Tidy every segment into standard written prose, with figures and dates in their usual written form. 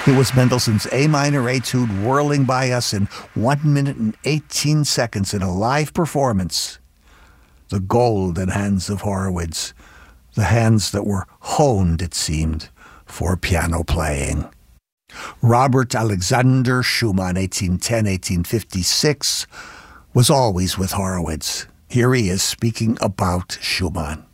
It was Mendelssohn's A minor etude whirling by us in 1 minute and 18 seconds in a live performance. The golden hands of Horowitz, the hands that were honed, it seemed, for piano playing. Robert Alexander Schumann, 1810-1856, was always with Horowitz. Here he is speaking about Schumann.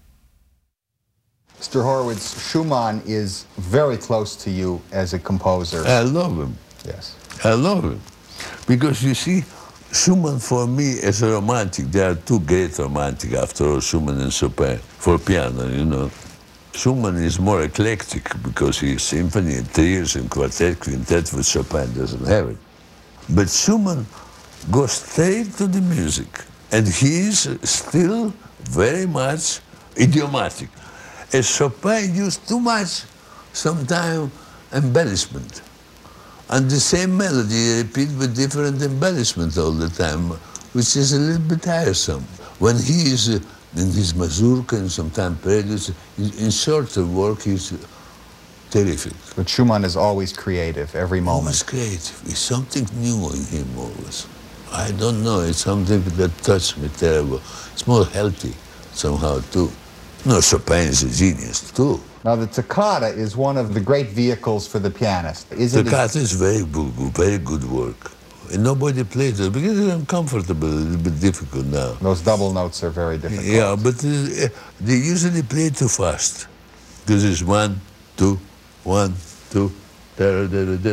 Mr. Horowitz, Schumann is very close to you as a composer. I love him. Yes. I love him. Because you see, Schumann for me is a romantic. There are two great romantic after all, Schumann and Chopin, for piano, you know. Schumann is more eclectic because he is symphony and trios and quartet, quintet, which Chopin doesn't have it. But Schumann goes straight to the music. And he is still very much idiomatic. As Chopin used too much, sometimes, embellishment. And the same melody repeat with different embellishment all the time, which is a little bit tiresome. When he is in his mazurka and sometimes preludes, in shorter work, he's terrific. But Schumann is always creative, every moment. Always creative. It's something new in him always. I don't know, it's something that touched me terrible. It's more healthy somehow too. No, Chopin is a genius too. Now the toccata is one of the great vehicles for the pianist. Toccata is very good work. And nobody plays it because it's uncomfortable, a little bit difficult now. Those double notes are very difficult. Yeah, but they usually play too fast. Because it's 1, 2, 1, 2. You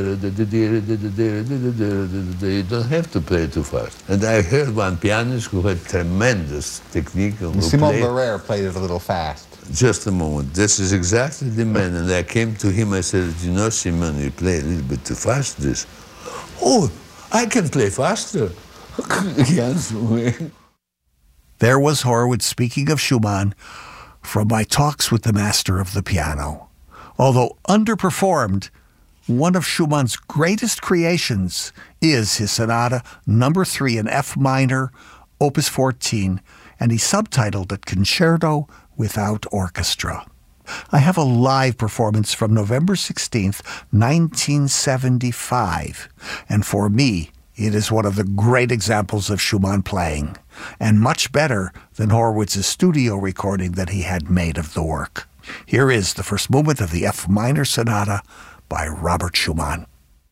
don't have to play too fast. And I heard one pianist who had tremendous technique. Simon Barrère played it a little fast. Just a moment. This is exactly the man. And I came to him, I said, you know, Simon, you play a little bit too fast this. Oh, I can play faster. Yes. There was Horowitz speaking of Schumann from my talks with the master of the piano. Although underperformed, one of Schumann's greatest creations is his Sonata No. 3 in F minor, Opus 14, and he subtitled it Concerto Without Orchestra. I have a live performance from November 16th, 1975, and for me, it is one of the great examples of Schumann playing, and much better than Horowitz's studio recording that he had made of the work. Here is the first movement of the F minor Sonata by Robert Schumann.